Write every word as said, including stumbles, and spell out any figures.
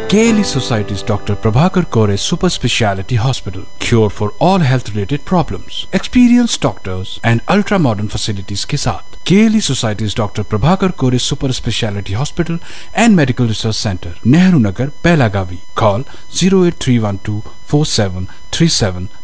K L E Society's Doctor Prabhakar Kore Super Speciality Hospital. Cure for all health related problems. Experienced doctors and ultra modern facilities के साथ K L E Society's Doctor Prabhakar Kore Super Speciality Hospital and Medical Research Center, Nehru Nagar, Pelagavi. Call zero eight three one two four seven three seven